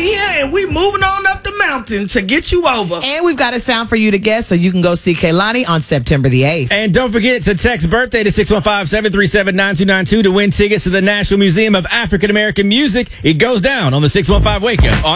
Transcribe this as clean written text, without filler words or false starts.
here, and we moving on up the mountain to get you over. And we've got a sound for you to guess, so you can go see Kehlani on September the 8th. And don't forget to text birthday to 615-737-9292 to win tickets to the National Museum of African American Music. It goes down on the 615 Wake Up.